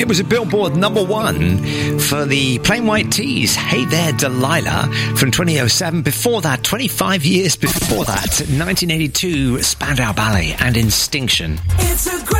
It was a Billboard #1 for the Plain White T's Hey There Delilah from 2007. Before that, 25 years before that, 1982, Spandau Ballet and Instinction. It's a great